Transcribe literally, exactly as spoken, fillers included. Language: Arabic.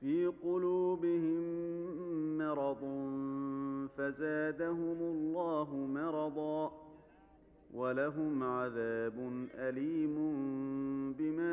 في قلوبهم مرض فزادهم الله مرضا ولهم عذاب أليم بما